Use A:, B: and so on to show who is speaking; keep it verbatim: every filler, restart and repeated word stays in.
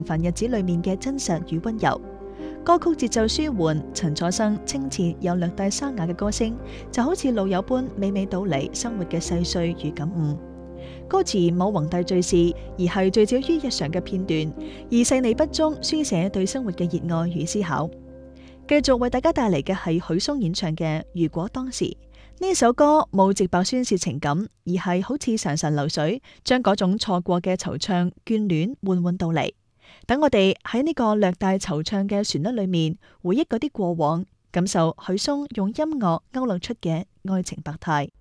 A: 凡日子裏面嘅真實與溫柔。歌曲節奏舒緩，陳楚生清澈又略帶沙啞嘅歌聲，就好似老友般娓娓道嚟生活嘅細碎與感悟。歌詞冇宏大敘事，而係聚焦於日常嘅片段，而細膩不足，書寫對生活嘅熱愛與思考。繼續為大家帶嚟嘅係許嵩演唱嘅《如果當時》。呢首歌冇直白宣洩情感，而係好似潺潺流水，將嗰種錯過嘅惆悵、眷戀緩緩到嚟。等我哋喺呢個略帶惆悵嘅旋律裏面，回憶嗰啲過往，感受許嵩用音樂勾勒出嘅愛情百態。